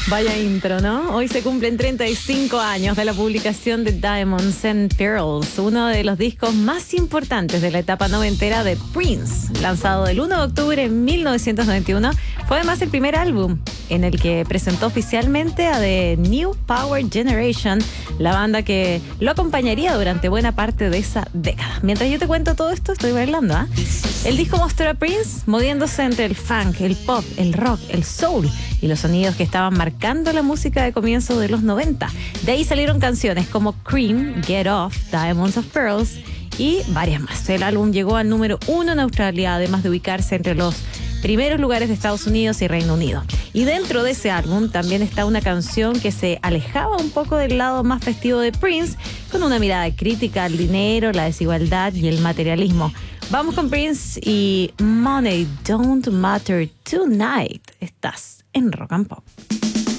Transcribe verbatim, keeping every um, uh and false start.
Vaya intro, ¿no? Hoy se cumplen treinta y cinco años de la publicación de Diamonds and Pearls, uno de los discos más importantes de la etapa noventera de Prince. Lanzado el uno de octubre de mil novecientos noventa y uno, fue además el primer álbum en el que presentó oficialmente a The New Power Generation, la banda que lo acompañaría durante buena parte de esa década. Mientras yo te cuento todo esto, estoy bailando, ¿ah? ¿eh? El disco mostró a Prince moviéndose entre el funk, el pop, el rock, el soul y los sonidos que estaban marcando la música de comienzo de los noventa. De ahí salieron canciones como Cream, Get Off, Diamonds of Pearls y varias más. El álbum llegó al número uno en Australia, además de ubicarse entre los primeros lugares de Estados Unidos y Reino Unido. Y dentro de ese álbum también está una canción que se alejaba un poco del lado más festivo de Prince, con una mirada crítica al dinero, la desigualdad y el materialismo. Vamos con Prince y Money Don't Matter Tonight. Estás en Rock and Pop.